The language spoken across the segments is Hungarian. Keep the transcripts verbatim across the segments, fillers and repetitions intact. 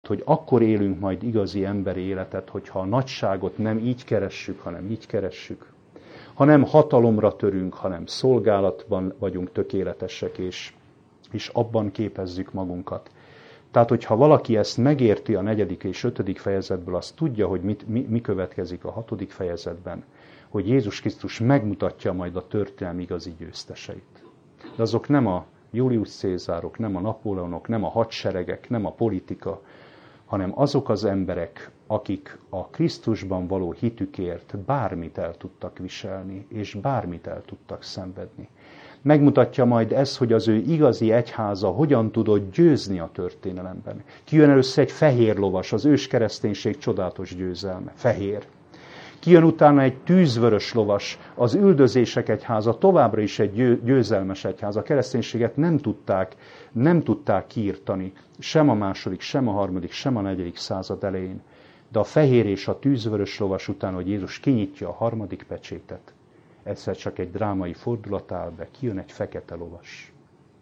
hogy akkor élünk majd igazi emberi életet, hogyha a nagyságot nem így keressük, hanem így keressük. Ha nem hatalomra törünk, hanem szolgálatban vagyunk tökéletesek, és, és abban képezzük magunkat. Tehát, hogyha valaki ezt megérti a negyedik és ötödik fejezetből, az tudja, hogy mit, mi, mi következik a hatodik fejezetben, hogy Jézus Krisztus megmutatja majd a történelem igazi győzteseit. De azok nem a Julius Cézárok, nem a Napóleonok, nem a hadseregek, nem a politika, hanem azok az emberek, akik a Krisztusban való hitükért bármit el tudtak viselni, és bármit el tudtak szenvedni. Megmutatja majd ez, hogy az ő igazi egyháza hogyan tudott győzni a történelemben. Kijön először egy fehér lovas, az ős kereszténység csodálatos győzelme, fehér. Kijön utána egy tűzvörös lovas, az üldözések egyháza, továbbra is egy győzelmes egyház. A kereszténységet nem tudták, nem tudták kiirtani, sem a második, sem a harmadik, sem a negyedik század elején. De a fehér és a tűzvörös lovas után, hogy Jézus kinyitja a harmadik pecsétet, egyszer csak egy drámai fordulat áll be, kijön egy fekete lovas.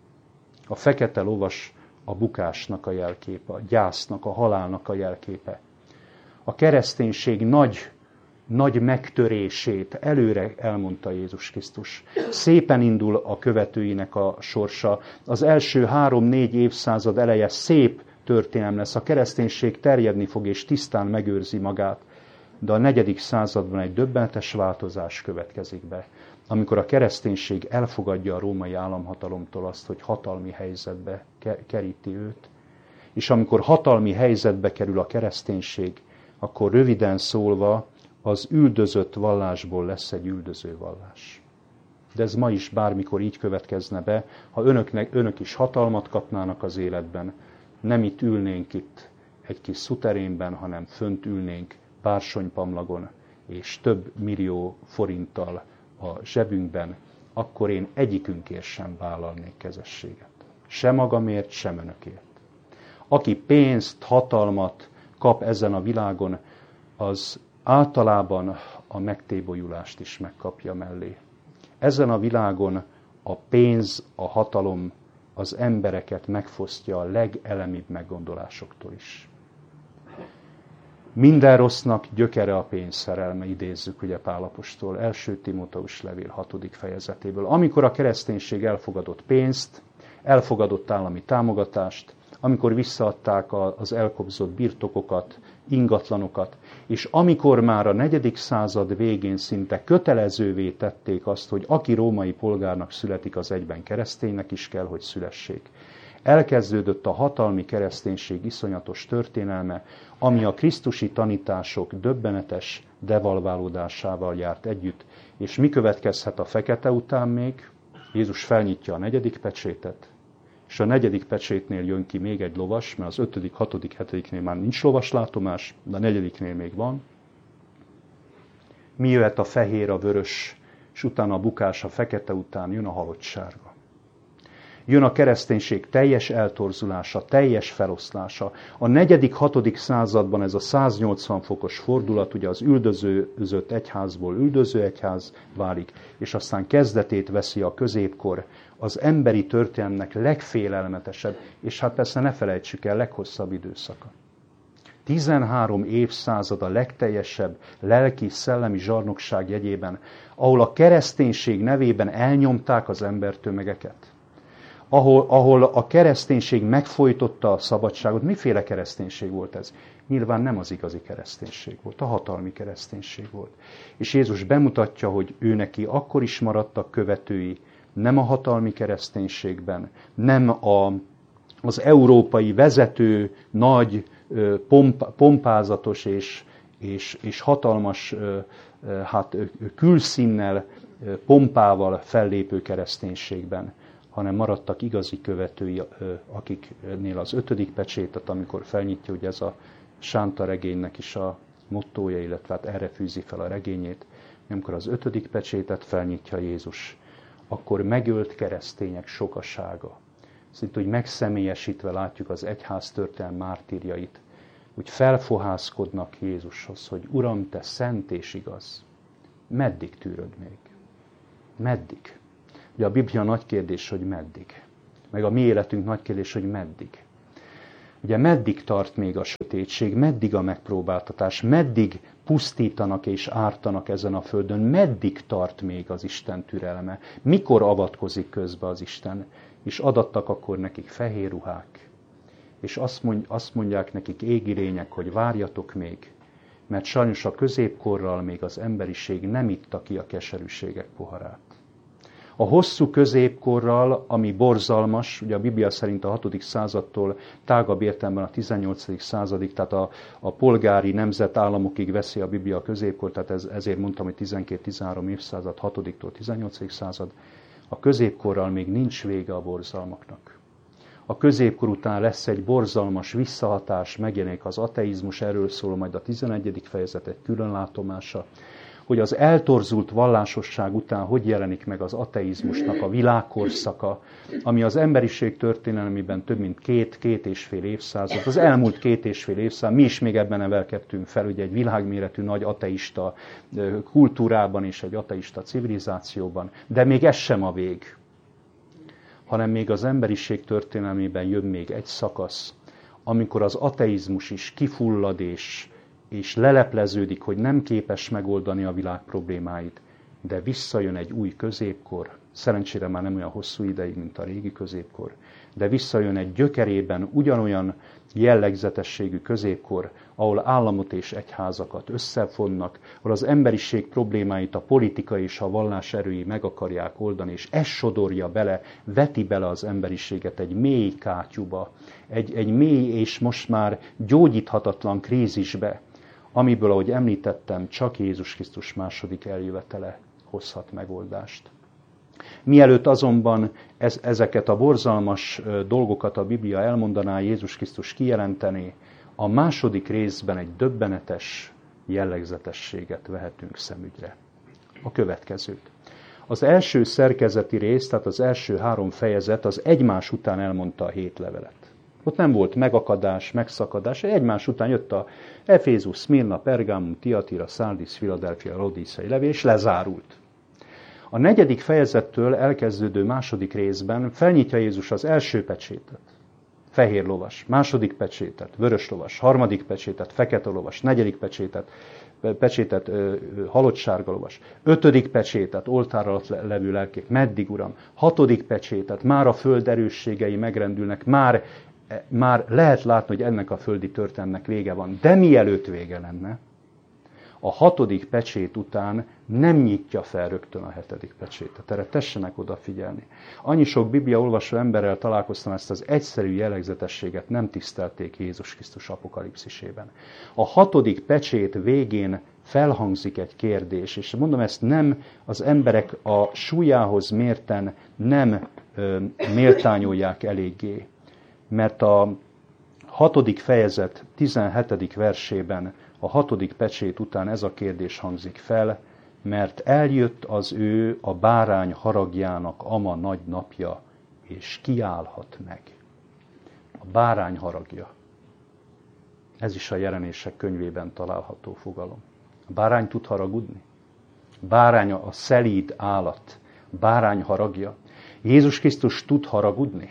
A fekete lovas a bukásnak a jelképe, a gyásznak, a halálnak a jelképe. A kereszténység nagy nagy megtörését előre elmondta Jézus Krisztus. Szépen indul a követőinek a sorsa. Az első három-négy évszázad eleje szép történelem lesz. A kereszténység terjedni fog és tisztán megőrzi magát. De a negyedik században egy döbbenetes változás következik be, amikor a kereszténység elfogadja a római államhatalomtól azt, hogy hatalmi helyzetbe keríti őt. És amikor hatalmi helyzetbe kerül a kereszténység, akkor röviden szólva az üldözött vallásból lesz egy üldöző vallás. De ez ma is bármikor így következne be, ha önöknek, önök is hatalmat kapnának az életben, nem itt ülnénk itt egy kis szuterénben, hanem fönt ülnénk bársonypamlagon, és több millió forinttal a zsebünkben, akkor én egyikünkért sem vállalnék kezességet. Se magamért, sem önökért. Aki pénzt, hatalmat kap ezen a világon, az általában a megtébolyulást is megkapja mellé. Ezen a világon a pénz, a hatalom az embereket megfosztja a legelemibb meggondolásoktól is. Minden rossznak gyökere a pénzszerelme, idézzük ugye Pál apostol első Timóteus levél hatodik fejezetéből. Amikor a kereszténység elfogadott pénzt, elfogadott állami támogatást, amikor visszaadták az elkobzott birtokokat, ingatlanokat, és amikor már a negyedik század végén szinte kötelezővé tették azt, hogy aki római polgárnak születik, az egyben kereszténynek is kell, hogy szülessék. Elkezdődött a hatalmi kereszténység iszonyatos történelme, ami a krisztusi tanítások döbbenetes devalválódásával járt együtt. És mi következhet a fekete után még? Jézus felnyitja a negyedik pecsétet, és a negyedik pecsétnél jön ki még egy lovas, mert az ötödik, hatodik, hetediknél már nincs lovas látomás, de a negyediknél még van. Mi jöhet a fehér, a vörös, és utána a bukás, a fekete után jön a halott sárga. Jön a kereszténység teljes eltorzulása, teljes feloszlása. A negyedik, hatodik században ez a száznyolcvan fokos fordulat, ugye az üldözőzött egyházból üldöző egyház válik, és aztán kezdetét veszi a középkor, az emberi történelemnek legfélelmetesebb, és hát persze ne felejtsük el, leghosszabb időszaka. tizenhárom évszázad a legteljesebb lelki, szellemi zsarnokság jegyében, ahol a kereszténység nevében elnyomták az embertömegeket. Ahol, ahol a kereszténység megfojtotta a szabadságot. Miféle kereszténység volt ez? Nyilván nem az igazi kereszténység volt, a hatalmi kereszténység volt. És Jézus bemutatja, hogy ő neki akkor is maradtak követői, nem a hatalmi kereszténységben, nem a, az európai vezető, nagy, pomp, pompázatos és, és, és hatalmas hát, külszínnel, pompával fellépő kereszténységben, hanem maradtak igazi követői, akiknél az ötödik pecsétet, amikor felnyitja, hogy ez a Sánta regénynek is a mottója, illetve hát erre fűzi fel a regényét, amikor az ötödik pecsétet felnyitja Jézus, akkor megölt keresztények sokasága. Szinte úgy megszemélyesítve látjuk az egyház történelem mártírjait, úgy felfohászkodnak Jézushoz, hogy Uram, te szent és igaz. Meddig tűröd még? Meddig? Ugye a Biblia nagy kérdés, hogy meddig. Meg a mi életünk nagy kérdés, hogy meddig. Ugye meddig tart még a sötétség, meddig a megpróbáltatás, meddig pusztítanak és ártanak ezen a földön, meddig tart még az Isten türelme, mikor avatkozik közbe az Isten, és adattak akkor nekik fehér ruhák, és azt, mond, azt mondják nekik égirények, hogy várjatok még, mert sajnos a középkorral még az emberiség nem itta ki a keserűségek poharát. A hosszú középkorral, ami borzalmas, ugye a Biblia szerint a hatodik századtól tágabb értelemben a tizennyolcadik századig, tehát a, a polgári nemzetállamokig veszi a Biblia a középkor, tehát ez, ezért mondtam, hogy tizenkét-tizenhárom évszázad, hatodiktól tizennyolcadik század. A középkorral még nincs vége a borzalmaknak. A középkor után lesz egy borzalmas visszahatás, megjelenik az ateizmus, erről szól majd a tizenegyedik fejezet egy külön látomása, hogy az eltorzult vallásosság után hogy jelenik meg az ateizmusnak a világkorszaka, ami az emberiség történelmében több mint két, két és fél évszázad, az elmúlt két és fél évszázad, mi is még ebben nevelkedtünk fel, ugye egy világméretű nagy ateista kultúrában és egy ateista civilizációban, de még ez sem a vég, hanem még az emberiség történelmében jön még egy szakasz, amikor az ateizmus is kifullad és és lelepleződik, hogy nem képes megoldani a világ problémáit, de visszajön egy új középkor, szerencsére már nem olyan hosszú ideig, mint a régi középkor, de visszajön egy gyökerében ugyanolyan jellegzetességű középkor, ahol államot és egyházakat összefonnak, ahol az emberiség problémáit a politika és a vallás erői meg akarják oldani, és ez sodorja bele, veti bele az emberiséget egy mély kátyúba, egy, egy mély és most már gyógyíthatatlan krízisbe, amiből, ahogy említettem, csak Jézus Krisztus második eljövetele hozhat megoldást. Mielőtt azonban ez, ezeket a borzalmas dolgokat a Biblia elmondaná, Jézus Krisztus kijelenteni, a második részben egy döbbenetes jellegzetességet vehetünk szemügyre. A következőt. Az első szerkezeti rész, tehát az első három fejezet az egymás után elmondta a hét levelet. Ott nem volt megakadás, megszakadás, egymás után jött a Efézus, Szmirna, Pergámum, Tiatira, Szárdis, Filadelfia, Laodiceai levél, és lezárult. A negyedik fejezettől elkezdődő második részben felnyitja Jézus az első pecsétet, fehér lovas, második pecsétet, vörös lovas, harmadik pecsétet, fekete lovas, negyedik pecsétet, pecsétet, halott sárga lovas, ötödik pecsétet, oltár alatt levő lelkék, meddig, Uram, hatodik pecsétet, már a föld erősségei megrendülnek, már Már lehet látni, hogy ennek a földi történetnek vége van, de mielőtt vége lenne, a hatodik pecsét után nem nyitja fel rögtön a hetedik pecsétet. Erre tessenek odafigyelni. Annyi sok Biblia olvasó emberrel találkoztam, ezt az egyszerű jellegzetességet nem tisztelték Jézus Krisztus apokalipszisében. A hatodik pecsét végén felhangzik egy kérdés, és mondom, ezt nem az emberek a súlyához mérten nem ö, méltányolják eléggé. Mert a hatodik fejezet tizenhetedik versében a hatodik pecsét után ez a kérdés hangzik fel, mert eljött az ő a bárány haragjának ama nagy napja, és kiállhat meg. A bárány haragja. Ez is a Jelenések könyvében található fogalom. A bárány tud haragudni? Bárány a szelíd állat. Bárány haragja. Jézus Krisztus tud haragudni?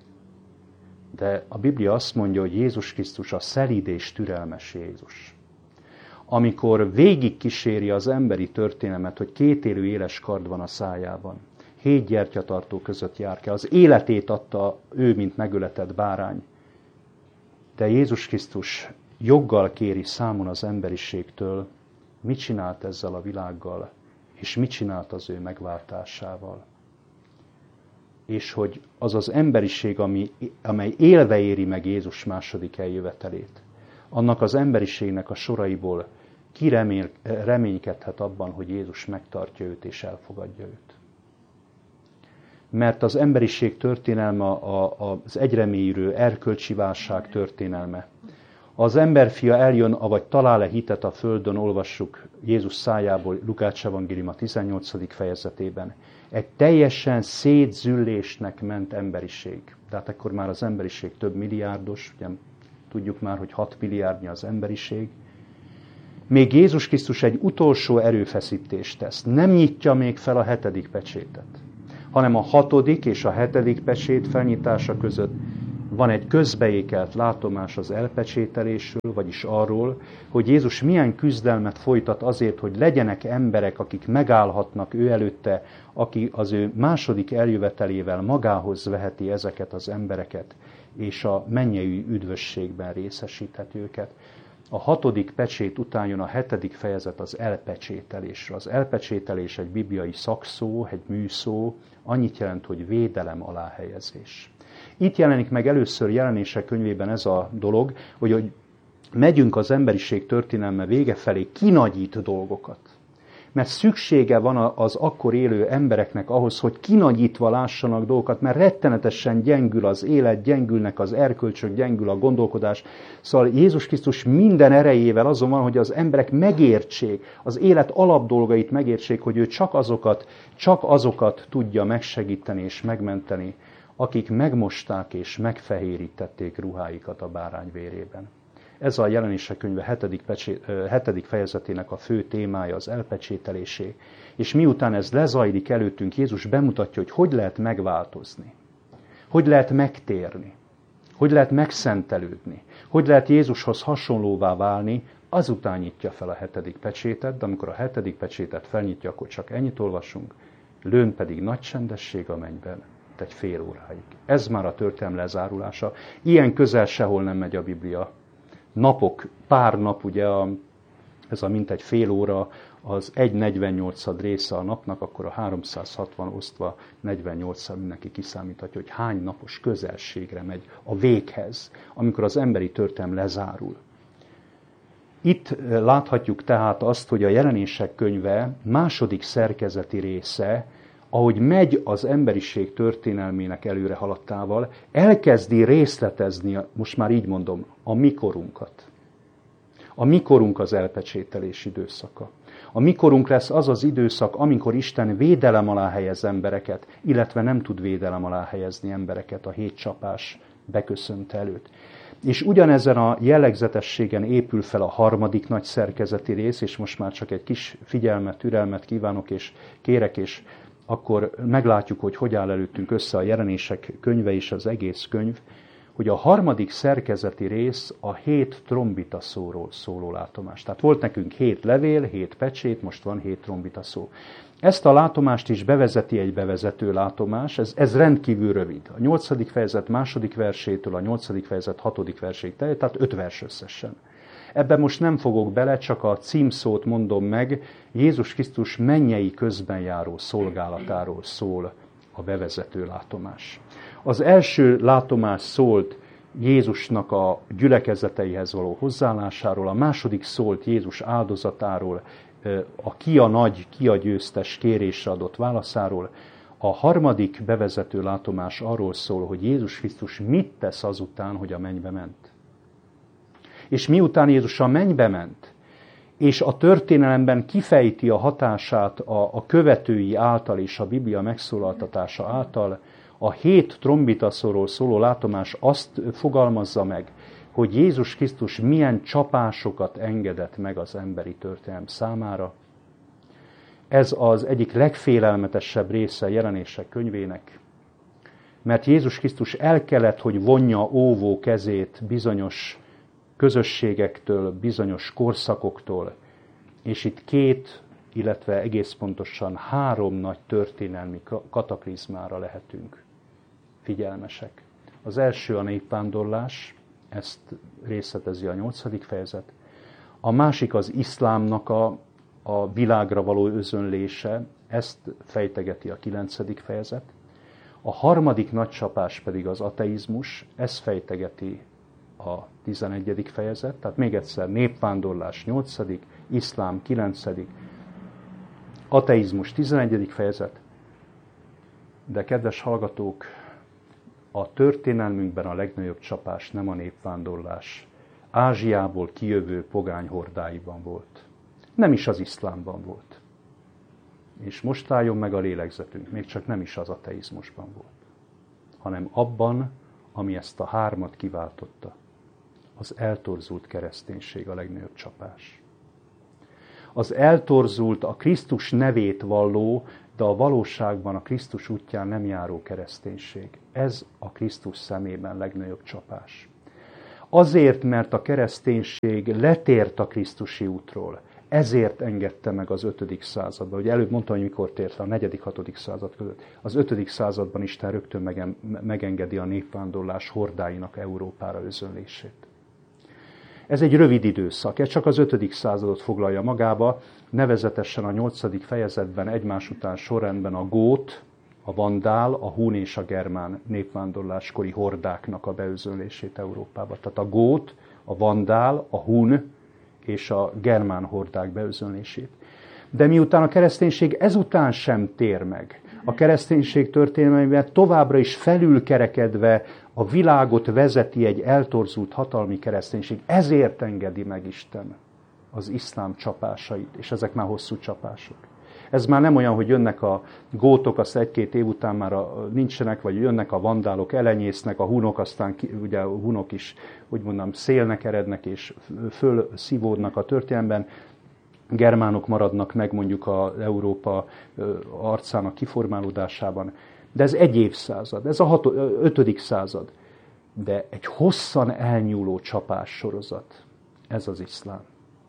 De a Biblia azt mondja, hogy Jézus Krisztus a szelíd és türelmes Jézus. Amikor végig kíséri az emberi történelmet, hogy kétélű éles kard van a szájában, hét gyertyatartó között jár ki, az életét adta ő, mint megöletett bárány. De Jézus Krisztus joggal kéri számon az emberiségtől, mit csinált ezzel a világgal, és mit csinált az ő megváltásával. És hogy az az emberiség, ami, amely élve éri meg Jézus második eljövetelét, annak az emberiségnek a soraiból ki remél, reménykedhet abban, hogy Jézus megtartja őt és elfogadja őt. Mert az emberiség történelme az egyre mélyülő erkölcsi válság történelme. Az emberfia eljön, avagy talál-e hitet a földön, olvassuk Jézus szájából Lukács evangélium a tizennyolcadik fejezetében. Egy teljesen szétzüllésnek ment emberiség. De hát akkor már az emberiség több milliárdos, ugye tudjuk már, hogy hat milliárdnyi az emberiség. Még Jézus Krisztus egy utolsó erőfeszítést tesz. Nem nyitja még fel a hetedik pecsétet, hanem a hatodik és a hetedik pecsét felnyitása között van egy közbeékelt látomás az elpecsételésről, vagyis arról, hogy Jézus milyen küzdelmet folytat azért, hogy legyenek emberek, akik megállhatnak ő előtte, aki az ő második eljövetelével magához veheti ezeket az embereket, és a mennyei üdvösségben részesítheti őket. A hatodik pecsét után jön a hetedik fejezet az elpecsételésre. Az elpecsételés egy bibliai szakszó, egy műszó, annyit jelent, hogy védelem alá helyezés. Itt jelenik meg először Jelenések könyvében ez a dolog, hogy, hogy megyünk az emberiség történelme vége felé, kinagyít dolgokat. Mert szüksége van az akkor élő embereknek ahhoz, hogy kinagyítva lássanak dolgokat, mert rettenetesen gyengül az élet, gyengülnek az erkölcsök, gyengül a gondolkodás. Szóval Jézus Krisztus minden erejével azon van, hogy az emberek megértsék, az élet alapdolgait megértsék, hogy ő csak azokat, csak azokat tudja megsegíteni és megmenteni, akik megmosták és megfehérítették ruháikat a bárány vérében. Ez a Jelenések könyve hetedik, pecsé, hetedik fejezetének a fő témája, az elpecsételésé. És miután ez lezajlik előttünk, Jézus bemutatja, hogy hogy lehet megváltozni, hogy lehet megtérni, hogy lehet megszentelődni, hogy lehet Jézushoz hasonlóvá válni, azután nyitja fel a hetedik pecsétet, de amikor a hetedik pecsétet felnyitja, akkor csak ennyit olvasunk, lőn pedig nagy csendesség a mennyben, egy fél óráig. Ez már a történelem lezárulása. Ilyen közel sehol nem megy a Biblia. Napok, pár nap, ugye a, ez a mintegy fél óra, az egy negyvennyolcad része a napnak, akkor a háromszázhatvan osztva negyvennyolccal mindenki kiszámíthatja, hogy hány napos közelségre megy a véghez, amikor az emberi történelem lezárul. Itt láthatjuk tehát azt, hogy a Jelenések könyve második szerkezeti része, ahogy megy az emberiség történelmének előre haladtával, elkezdi részletezni, most már így mondom, a mikorunkat. A mikorunk az elpecsételés időszaka. A mikorunk lesz az az időszak, amikor Isten védelem alá helyez embereket, illetve nem tud védelem alá helyezni embereket a hét csapás beköszönt előtt. És ugyanezen a jellegzetességen épül fel a harmadik nagy szerkezeti rész, és most már csak egy kis figyelmet, türelmet kívánok, és kérek, és akkor meglátjuk, hogy hogy áll előttünk össze a Jelenések könyve és az egész könyv, hogy a harmadik szerkezeti rész a hét trombita szóról szóló látomás. Tehát volt nekünk hét levél, hét pecsét, most van hét trombita szó. Ezt a látomást is bevezeti egy bevezető látomás, ez, ez rendkívül rövid. A nyolcadik fejezet második versétől a nyolcadik fejezet hatodik verséig teljes, tehát öt vers összesen. Ebben most nem fogok bele, csak a címszót mondom meg, Jézus Krisztus mennyei közben járó szolgálatáról szól a bevezető látomás. Az első látomás szólt Jézusnak a gyülekezeteihez való hozzáállásáról, a második szólt Jézus áldozatáról, a ki a nagy, ki a győztes kérésre adott válaszáról, a harmadik bevezető látomás arról szól, hogy Jézus Krisztus mit tesz azután, hogy a mennybe ment. És miután Jézus a mennybe ment, és a történelemben kifejti a hatását a, a követői által és a Biblia megszólaltatása által, a hét trombitaszóról szóló látomás azt fogalmazza meg, hogy Jézus Krisztus milyen csapásokat engedett meg az emberi történelem számára. Ez az egyik legfélelmetesebb része Jelenések könyvének, mert Jézus Krisztus el kellett, hogy vonja óvó kezét bizonyos közösségektől, bizonyos korszakoktól, és itt két, illetve egész pontosan három nagy történelmi kataklizmára lehetünk figyelmesek. Az első a népvándorlás, ezt részletezi a nyolcadik fejezet. A másik az iszlámnak a, a világra való özönlése, ezt fejtegeti a kilencedik fejezet. A harmadik nagy csapás pedig az ateizmus, ez fejtegeti a tizenegyedik fejezet, tehát még egyszer népvándorlás nyolcadik, iszlám kilencedik, ateizmus tizenegyedik fejezet. De kedves hallgatók, a történelmünkben a legnagyobb csapás nem a népvándorlás Ázsiából kijövő pogány hordáiban volt. Nem is az iszlámban volt. És most álljon meg a lélegzetünk, még csak nem is az ateizmusban volt, hanem abban, ami ezt a hármat kiváltotta. Az eltorzult kereszténység a legnagyobb csapás. Az eltorzult, a Krisztus nevét valló, de a valóságban a Krisztus útján nem járó kereszténység. Ez a Krisztus szemében legnagyobb csapás. Azért, mert a kereszténység letért a Krisztusi útról, ezért engedte meg az ötödik században. Ugye előbb mondtam, hogy mikor tért le, a negyedik hatodik század között. Az ötödik században Isten rögtön megengedi a népvándorlás hordáinak Európára özönlését. Ez egy rövid időszak, ez csak az ötödik századot foglalja magába, nevezetesen a nyolcadik fejezetben egymás után sorrendben a gót, a vandál, a hun és a germán népvándorláskori hordáknak a beözönlését Európába. Tehát a gót, a vandál, a hun és a germán hordák beözönlését. De miután a kereszténység ezután sem tér meg, a kereszténység történelmében továbbra is felülkerekedve a világot vezeti egy eltorzult hatalmi kereszténység, ezért engedi meg Isten az iszlám csapásait, és ezek már hosszú csapások. Ez már nem olyan, hogy jönnek a gótok, azt egy-két év után már a, nincsenek, vagy jönnek a vandálok, elenyésznek, a hunok, aztán ugye a hunok is, úgy mondom, szélnek erednek, és fölszívódnak a történelemben. Germánok maradnak meg mondjuk az Európa arcának kiformálódásában. De ez egy évszázad, ez a hat, ötödik század. De egy hosszan elnyúló csapás sorozat. Ez az iszlám.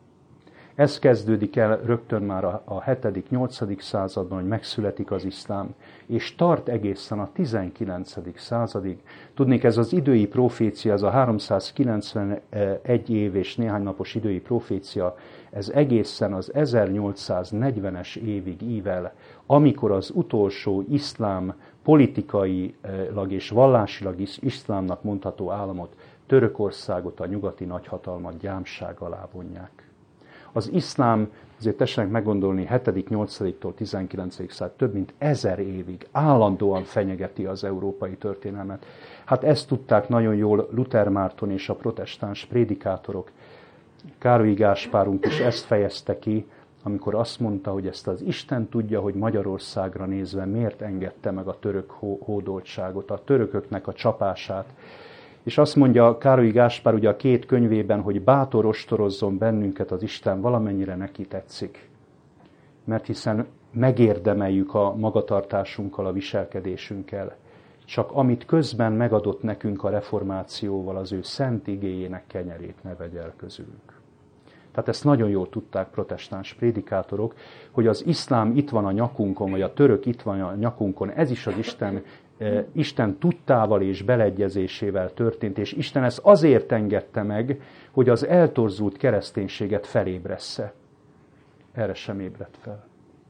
Ez kezdődik el rögtön már a hetedik nyolcadik században, hogy megszületik az iszlám, és tart egészen a tizenkilencedik századig. Tudnék, ez az idői profécia, ez a háromszázkilencvenegy év és néhány napos idői profécia, ez egészen az ezernyolcszáznegyvenes évig ível, amikor az utolsó iszlám politikailag és vallásilag iszlámnak mondható államot, Törökországot, a nyugati nagyhatalmat gyámság alá vonják. Az iszlám, azért tessenek meggondolni, hetedik nyolcadiktól tizenkilencedik század, több mint ezer évig állandóan fenyegeti az európai történelmet. Hát ezt tudták nagyon jól Luther Márton és a protestáns prédikátorok. Károlyi Gáspárunk is ezt fejezte ki, amikor azt mondta, hogy ezt az Isten tudja, hogy Magyarországra nézve miért engedte meg a török hódoltságot, a törököknek a csapását. És azt mondja Károlyi Gáspár ugye a két könyvében, hogy bátor ostorozzon bennünket az Isten, valamennyire neki tetszik. Mert hiszen megérdemeljük a magatartásunkkal, a viselkedésünkkel. Csak amit közben megadott nekünk a reformációval, az ő szent igéjének kenyerét ne vegy el közülünk. Tehát ezt nagyon jól tudták protestáns prédikátorok, hogy az iszlám itt van a nyakunkon, vagy a török itt van a nyakunkon, ez is az Isten, eh, Isten tudtával és beleegyezésével történt, és Isten ezt azért engedte meg, hogy az eltorzult kereszténységet felébressze. Erre sem ébredt fel.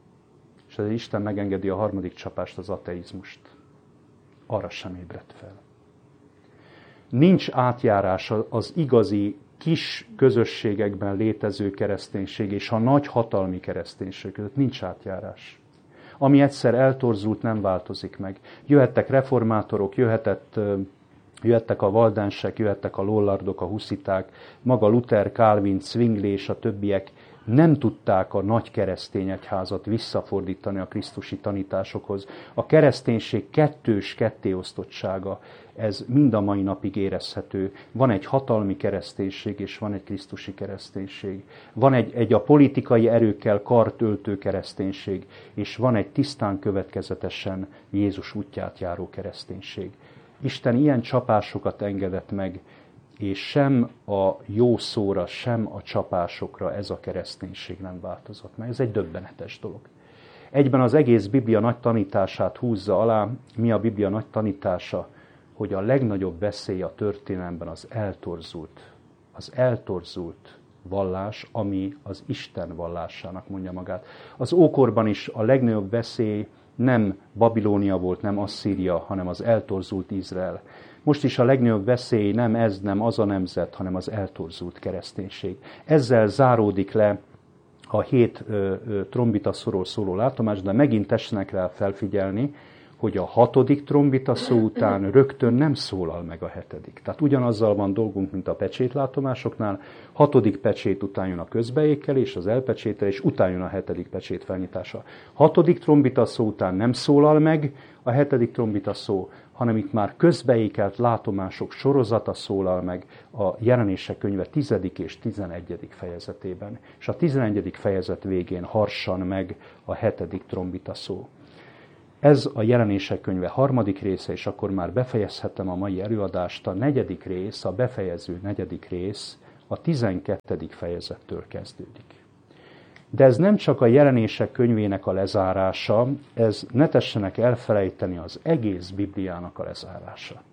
És az Isten megengedi a harmadik csapást, az ateizmust. Arra sem ébredt fel. Nincs átjárás az igazi kis közösségekben létező kereszténység és a nagy hatalmi kereszténység között. Nincs átjárás. Ami egyszer eltorzult, nem változik meg. Jöhettek reformátorok, jöhetett, jöhettek a valdensek, jöhettek a lollardok, a husziták, maga Luther, Calvin, Zwingli és a többiek nem tudták a nagy keresztény egyházat visszafordítani a krisztusi tanításokhoz. A kereszténység kettős kettéosztottsága, ez mind a mai napig érezhető. Van egy hatalmi kereszténység, és van egy krisztusi kereszténység. Van egy, egy a politikai erőkkel kart öltő kereszténység, és van egy tisztán következetesen Jézus útját járó kereszténység. Isten ilyen csapásokat engedett meg, és sem a jó szóra, sem a csapásokra ez a kereszténység nem változott meg. Ez egy döbbenetes dolog. Egyben az egész Biblia nagy tanítását húzza alá. Mi a Biblia nagy tanítása? Hogy a legnagyobb veszély a történelemben az eltorzult, az eltorzult vallás, ami az Isten vallásának mondja magát. Az ókorban is a legnagyobb veszély nem Babilónia volt, nem Asszíria, hanem az eltorzult Izrael. Most is a legnagyobb veszély nem ez, nem az a nemzet, hanem az eltorzult kereszténység. Ezzel záródik le a hét ö, ö, trombitaszóról szóló látomás, de megint tessenek rá felfigyelni, hogy a hatodik trombita szó után rögtön nem szólal meg a hetedik. Tehát ugyanazzal van dolgunk, mint a pecsétlátomásoknál. Hatodik pecsét után jön a közbeékelés, az elpecsételés, után jön a hetedik pecsét felnyitása. Hatodik trombita szó után nem szólal meg a hetedik trombita szó, hanem itt már közbeékelt látomások sorozata szólal meg a Jelenések könyve tizedik és tizenegyedik fejezetében. És a tizenegyedik fejezet végén harsan meg a hetedik trombita szó. Ez a Jelenések könyve harmadik része, és akkor már befejezhetem a mai előadást. A negyedik rész, a befejező negyedik rész a tizenkettedik fejezettől kezdődik. De ez nem csak a Jelenések könyvének a lezárása, ez ne tessenek elfelejteni az egész Bibliának a lezárása.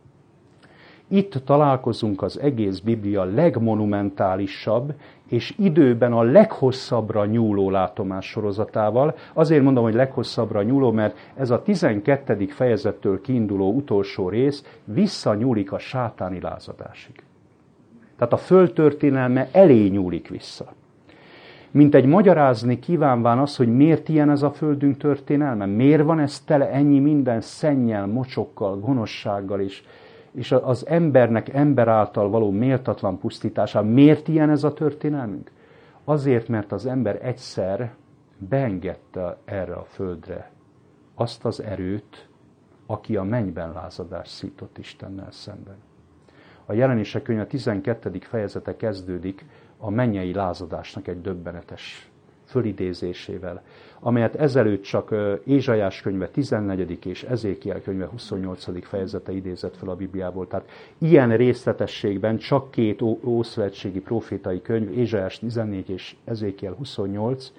Itt találkozunk az egész Biblia legmonumentálisabb és időben a leghosszabbra nyúló látomás sorozatával. Azért mondom, hogy leghosszabbra nyúló, mert ez a tizenkettedik fejezettől kiinduló utolsó rész visszanyúlik a sátáni lázadásig. Tehát a föld történelme elé nyúlik vissza. Mint egy magyarázni kívánván az, hogy miért ilyen ez a földünk történelme, miért van ez tele ennyi minden szennyel, mocsokkal, gonoszsággal, és, és az embernek ember által való méltatlan pusztítása. Miért ilyen ez a történelmünk? Azért, mert az ember egyszer beengedte erre a földre azt az erőt, aki a mennyben lázadást szított Istennel szemben. A Jelenések könyve tizenkettedik fejezete kezdődik a mennyei lázadásnak egy döbbenetes fölidézésével, amelyet ezelőtt csak Ézsaiás könyve tizennegyedik és Ezékiel könyve huszonnyolcadik fejezete idézett fel a Bibliából. Tehát ilyen részletességben csak két ószövetségi profétai könyv, Ézsaiás tizennégy és Ezékiel huszonnyolc,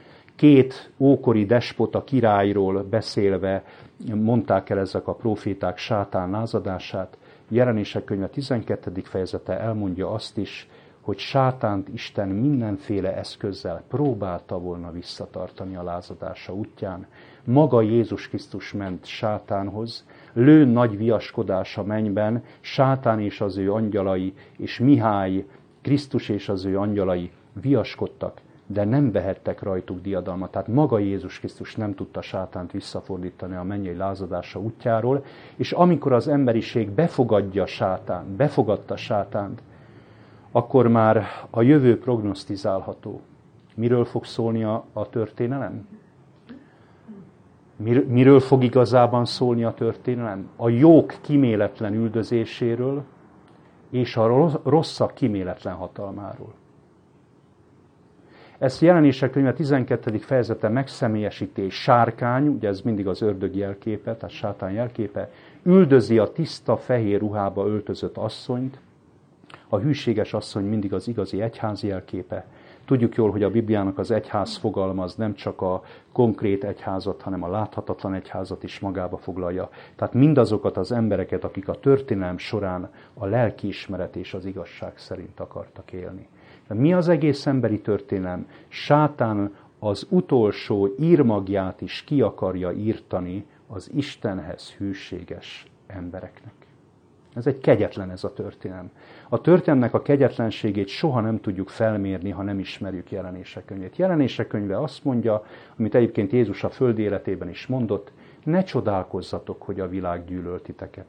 két ókori despota királyról beszélve mondták el ezek a proféták sátán lázadását. Jelenések könyve tizenkettedik fejezete elmondja azt is, hogy sátánt Isten mindenféle eszközzel próbálta volna visszatartani a lázadása útján. Maga Jézus Krisztus ment sátánhoz, lő nagy viaskodása mennyben, sátán és az ő angyalai, és Mihály, Krisztus és az ő angyalai viaskodtak, de nem vehettek rajtuk diadalmat. Tehát maga Jézus Krisztus nem tudta sátánt visszafordítani a mennyei lázadása útjáról, és amikor az emberiség befogadja sátánt, befogadta sátánt, akkor már a jövő prognosztizálható. Miről fog szólni a, a történelem? Mir, miről fog igazában szólni a történelem? A jók kíméletlen üldözéséről és a rosszak kíméletlen hatalmáról. Ezt Jelenések könyve tizenkettedik fejezete megszemélyesítés, sárkány, ugye ez mindig az ördög jelképe, tehát sátán jelképe, üldözi a tiszta fehér ruhába öltözött asszonyt. A hűséges asszony mindig az igazi egyház jelképe. Tudjuk jól, hogy a Bibliának az egyház fogalma az nem csak a konkrét egyházat, hanem a láthatatlan egyházat is magába foglalja. Tehát mindazokat az embereket, akik a történelem során a lelkiismeret és az igazság szerint akartak élni. De mi az egész emberi történelem? Sátán az utolsó írmagját is ki akarja írtani az Istenhez hűséges embereknek. Ez egy kegyetlen ez a történelem. A történelemnek a kegyetlenségét soha nem tudjuk felmérni, ha nem ismerjük Jelenések könyvét. Jelenések könyve azt mondja, amit egyébként Jézus a föld életében is mondott, ne csodálkozzatok, hogy a világ gyűlöl titeket.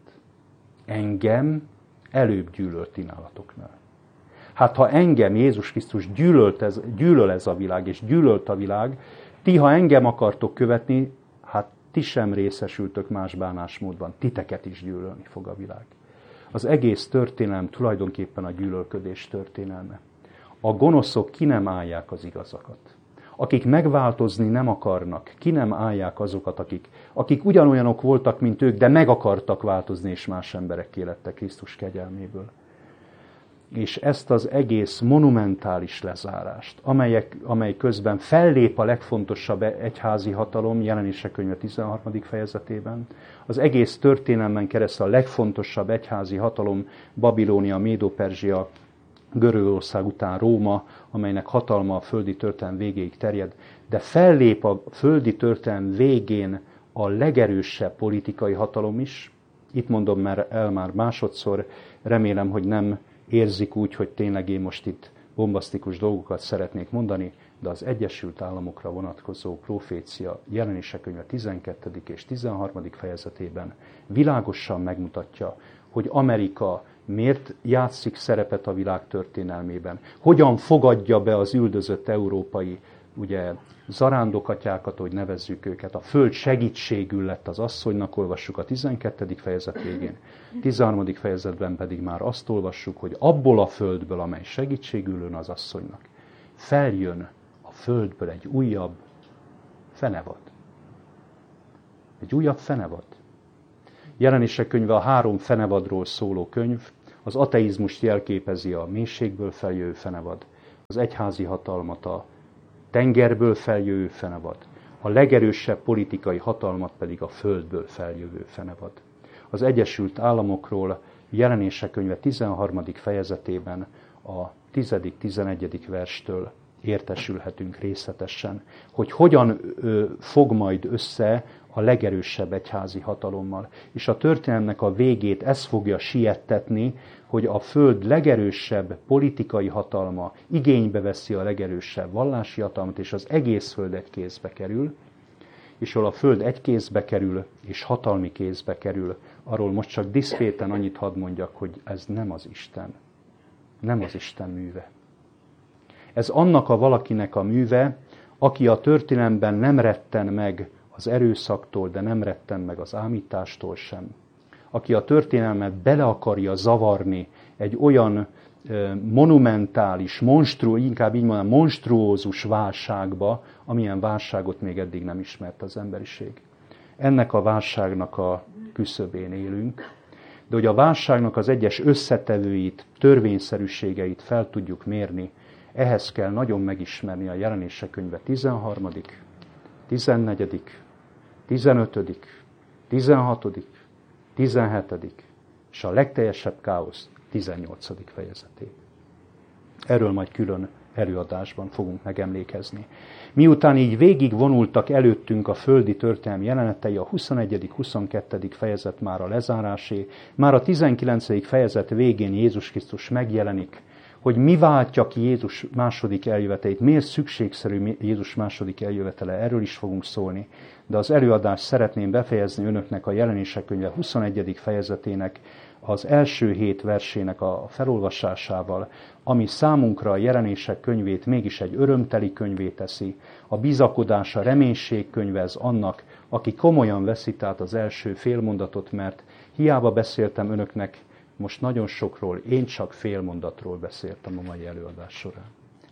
Engem előbb gyűlölt ti nálatoknál. Hát ha engem Jézus Krisztus gyűlölt ez, gyűlöl ez a világ, és gyűlölt a világ, ti, ha engem akartok követni, hát ti sem részesültök más bánásmódban, titeket is gyűlölni fog a világ. Az egész történelem tulajdonképpen a gyűlölködés történelme. A gonoszok ki nem állják az igazakat. Akik megváltozni nem akarnak, ki nem állják azokat, akik, akik ugyanolyanok voltak, mint ők, de meg akartak változni, és más emberekké lettek Krisztus kegyelméből. És ezt az egész monumentális lezárást, amelyek, amely közben fellép a legfontosabb egyházi hatalom, Jelenések könyve tizenharmadik fejezetében, az egész történelmen keresztül a legfontosabb egyházi hatalom, Babilónia, Médo-Perzsia, Görögország után Róma, amelynek hatalma a földi történelem végéig terjed, de fellép a földi történelem végén a legerősebb politikai hatalom is. Itt mondom már el már másodszor, remélem, hogy nem érzik úgy, hogy tényleg én most itt bombasztikus dolgokat szeretnék mondani, de az Egyesült Államokra vonatkozó profécia Jelenések könyve tizenkettedik és tizenharmadik fejezetében világosan megmutatja, hogy Amerika miért játszik szerepet a világ történelmében, hogyan fogadja be az üldözött európai ugye, zarándokatyákat, hogy nevezzük őket. A föld segítségül lett az asszonynak, olvassuk a tizenkettedik fejezet végén. tizenharmadik fejezetben pedig már azt olvassuk, hogy abból a földből, amely segítségül jön az asszonynak, feljön a földből egy újabb fenevad. Egy újabb fenevad. Jelenések könyve a három fenevadról szóló könyv, az ateizmust jelképezi a mélységből feljövő fenevad, az egyházi hatalmat a tengerből feljövő fenevad, a legerősebb politikai hatalmat pedig a földből feljövő fenevad. Az Egyesült Államokról Jelenések könyve tizenharmadik fejezetében a tizedik-tizenegyedik verstől értesülhetünk részletesen, hogy hogyan ö, fog majd össze a legerősebb egyházi hatalommal. És a történelmnek a végét ez fogja siettetni, hogy a föld legerősebb politikai hatalma igénybe veszi a legerősebb vallási hatalmat, és az egész föld egy kézbe kerül, és ahol a föld egy kézbe kerül, és hatalmi kézbe kerül, arról most csak diszkréten annyit hadd mondjak, hogy ez nem az Isten. Nem az Isten műve. Ez annak a valakinek a műve, aki a történelemben nem retten meg az erőszaktól, de nem retten meg az ámítástól sem. Aki a történelmet bele akarja zavarni egy olyan monumentális, monstru, inkább így mondanám, monstruózus válságba, amilyen válságot még eddig nem ismert az emberiség. Ennek a válságnak a küszöbén élünk, de hogy a válságnak az egyes összetevőit, törvényszerűségeit fel tudjuk mérni, ehhez kell nagyon megismerni a Jelenések könyve tizenharmadik, tizennegyedik, tizenötödik, tizenhatodik, tizenhetedik és a legteljesebb káosz tizennyolcadik fejezetét. Erről majd külön előadásban fogunk megemlékezni. Miután így végig vonultak előttünk a földi történelmi jelenetei, a huszonegyedik huszonkettő fejezet már a lezárásé, már a tizenkilencedik fejezet végén Jézus Krisztus megjelenik, hogy mi váltja ki Jézus második eljövetelét, miért szükségszerű Jézus második eljövetele, erről is fogunk szólni. De az előadást szeretném befejezni önöknek a Jelenések könyve huszonegyedik fejezetének, az első hét versének a felolvasásával, ami számunkra a Jelenések könyvét mégis egy örömteli könyvé teszi. A bizakodás, a reménység könyve ez annak, aki komolyan veszi tehát az első félmondatot, mert hiába beszéltem önöknek most nagyon sokról, én csak félmondatról beszéltem a mai előadás során.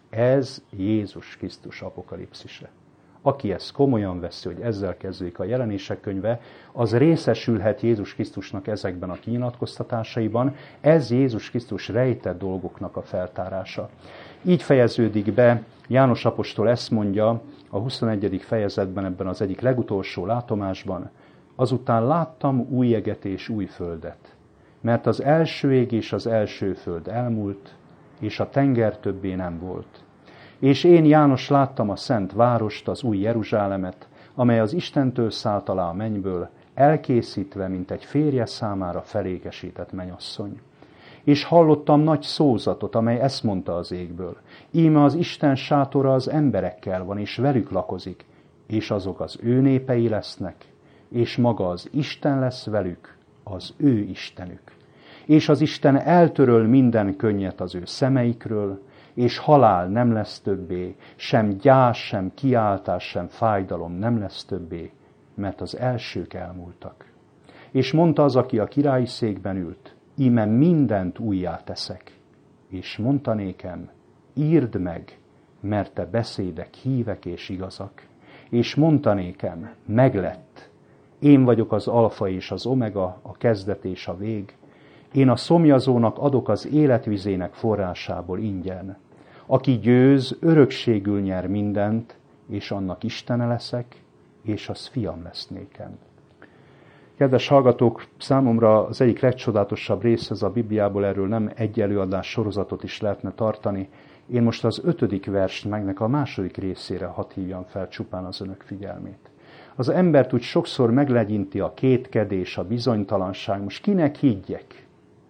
Ez Jézus Krisztus apokalipszise. Aki ezt komolyan veszi, hogy ezzel kezdődik a Jelenések könyve, az részesülhet Jézus Krisztusnak ezekben a kinyilatkoztatásaiban. Ez Jézus Krisztus rejtett dolgoknak a feltárása. Így fejeződik be, János apostol ezt mondja a huszonegyedik fejezetben, ebben az egyik legutolsó látomásban. Azután láttam új jeget és új földet, mert az első ég és az első föld elmúlt, és a tenger többé nem volt. És én, János, láttam a szent várost, az új Jeruzsálemet, amely az Istentől szállt alá a mennyből, elkészítve, mint egy férje számára felékesített mennyasszony. És hallottam nagy szózatot, amely ezt mondta az égből. Íme az Isten sátora az emberekkel van, és velük lakozik, és azok az ő népei lesznek, és maga az Isten lesz velük, az ő Istenük. És az Isten eltöröl minden könnyet az ő szemeikről, és halál nem lesz többé, sem gyász, sem kiáltás, sem fájdalom nem lesz többé, mert az elsők elmúltak. És mondta az, aki a királyi székben ült, íme mindent újjá teszek, és mondta nékem, írd meg, mert te beszédek hívek és igazak. És mondta nékem, meglett, én vagyok az alfa és az omega, a kezdet és a vég, én a szomjazónak adok az életvizének forrásából ingyen. Aki győz, örökségül nyer mindent, és annak Istene leszek, és az fiam lesz nékem. Kedves hallgatók, számomra az egyik legcsodálatosabb rész ez a Bibliából, erről nem egy előadás sorozatot is lehetne tartani. Én most az ötödik vers megnek a második részére hadd hívjam fel csupán az önök figyelmét. Az embert úgy sokszor meglegyinti a kétkedés, a bizonytalanság. Most kinek higgyek?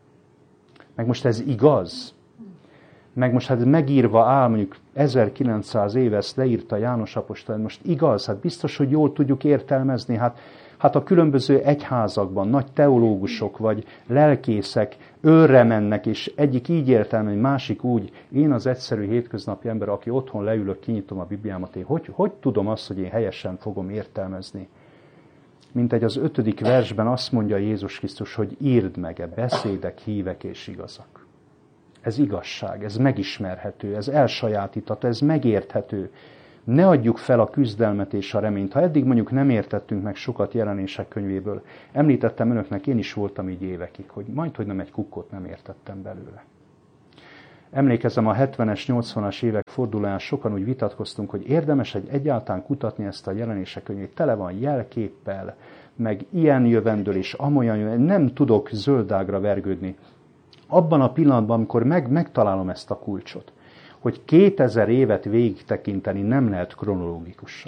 Meg most ez igaz? Meg most hát megírva áll, mondjuk ezerkilencszáz éve ezt leírta János apostol, most igaz? Hát biztos, hogy jól tudjuk értelmezni. Hát, hát a különböző egyházakban nagy teológusok vagy lelkészek őrre mennek, és egyik így értelmezni, másik úgy. Én az egyszerű hétköznapi ember, aki otthon leülök, kinyitom a Bibliámat, én hogy, hogy tudom azt, hogy én helyesen fogom értelmezni? Mint egy az ötödik versben azt mondja Jézus Krisztus, hogy írd meg-e beszédek, hívek és igazak. Ez igazság, ez megismerhető, ez elsajátítható, ez megérthető. Ne adjuk fel a küzdelmet és a reményt. Ha eddig mondjuk nem értettünk meg sokat Jelenések könyvéből, említettem önöknek, én is voltam így évekig, hogy majdhogy nem egy kukkot nem értettem belőle. Emlékezem, a hetvenes, nyolcvanas évek fordulóján sokan úgy vitatkoztunk, hogy érdemes egy egyáltalán kutatni ezt a Jelenések könyvét. Tele van jelképpel, meg ilyen jövendől és amolyan jövendől. Nem tudok zöldágra vergődni. Abban a pillanatban, amikor meg, megtalálom ezt a kulcsot, hogy kétezer évet végig tekinteni nem lehet kronológikusan.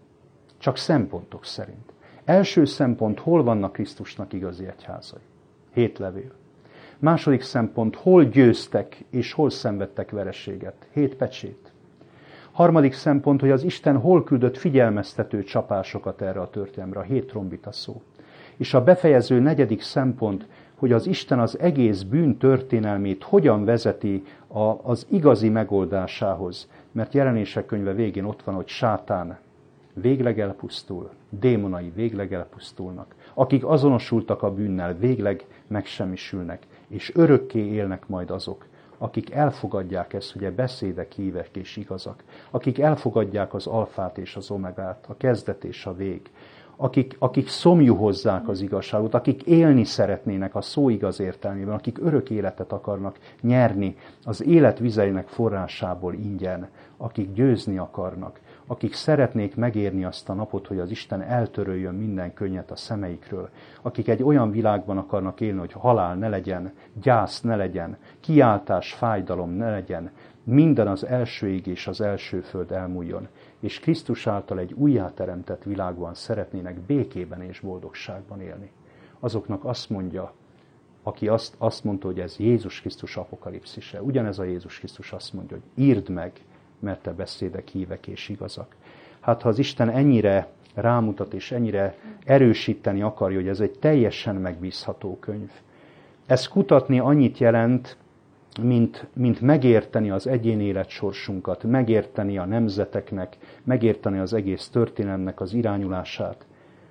Csak szempontok szerint. Első szempont, hol vannak Krisztusnak igazi egyházai? Hét levél. Második szempont, hol győztek és hol szenvedtek vereséget? Hét pecsét. Harmadik szempont, hogy az Isten hol küldött figyelmeztető csapásokat erre a történelemre, a hét trombita szó. És a befejező negyedik szempont, hogy az Isten az egész bűn történelmét hogyan vezeti a, az igazi megoldásához. Mert Jelenések könyve végén ott van, hogy sátán végleg elpusztul, démonai végleg elpusztulnak. Akik azonosultak a bűnnel, végleg megsemmisülnek, és örökké élnek majd azok, akik elfogadják ezt, ugye beszédek, hívek és igazak, akik elfogadják az alfát és az omegát, a kezdet és a vég, akik, akik szomjuhozzák az igazságot, akik élni szeretnének a szó igaz értelmében, akik örök életet akarnak nyerni az élet vizeinek forrásából ingyen, akik győzni akarnak, akik szeretnék megérni azt a napot, hogy az Isten eltöröljön minden könnyet a szemeikről, akik egy olyan világban akarnak élni, hogy halál ne legyen, gyász ne legyen, kiáltás, fájdalom ne legyen, minden az első ég és az első föld elmúljon, és Krisztus által egy újjáteremtett világban szeretnének békében és boldogságban élni. Azoknak azt mondja, aki azt, azt mondta, hogy ez Jézus Krisztus apokalipszise, ugyanez a Jézus Krisztus azt mondja, hogy írd meg, mert te beszédek hívek és igazak. Hát ha az Isten ennyire rámutat és ennyire erősíteni akarja, hogy ez egy teljesen megbízható könyv. Ez kutatni annyit jelent, mint, mint megérteni az egyén életsorsunkat, megérteni a nemzeteknek, megérteni az egész történelemnek az irányulását.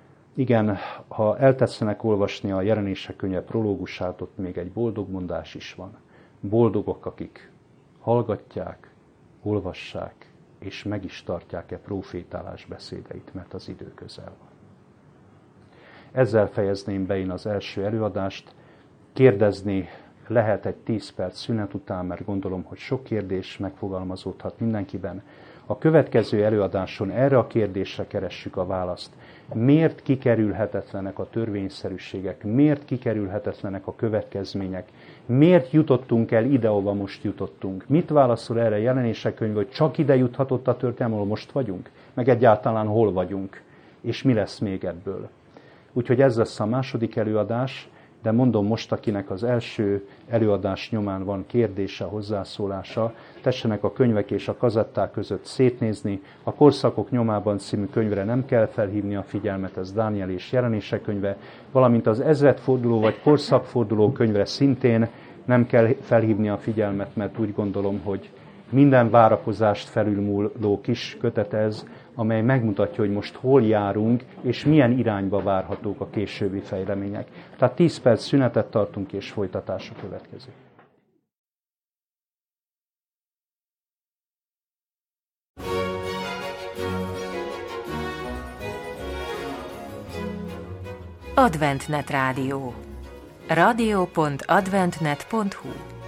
Igen, ha eltetszenek olvasni a Jelenések könyve prológusát, ott még egy boldog mondás is van. Boldogok, akik hallgatják, olvassák, és meg is tartják-e prófétálás beszédeit, mert az idő közel van. Ezzel fejezném be én az első előadást. Kérdezni lehet egy tíz perc szünet után, mert gondolom, hogy sok kérdés megfogalmazódhat mindenkiben. A következő előadáson erre a kérdésre keressük a választ. Miért kikerülhetetlenek a törvényszerűségek? Miért kikerülhetetlenek a következmények? Miért jutottunk el ide, ahova most jutottunk? Mit válaszol erre a Jelenések könyve, hogy csak ide juthatott a történelem, ahol most vagyunk? Meg egyáltalán hol vagyunk? És mi lesz még ebből? Úgyhogy ez lesz a második előadás, de mondom most, akinek az első előadás nyomán van kérdése, hozzászólása, tessenek a könyvek és a kazetták között szétnézni. A Korszakok nyomában című könyvre nem kell felhívni a figyelmet, ez Dániel és Jelenések könyve, valamint az ezredforduló vagy korszakforduló könyvre szintén nem kell felhívni a figyelmet, mert úgy gondolom, hogy minden várakozást felülmúló kis kötet ez, amely megmutatja, hogy most hol járunk, és milyen irányba várhatók a későbbi fejlemények. Tehát tíz perc szünetet tartunk, és folytatása következik. Adventnet Rádió. rádió pont adventnet pont hu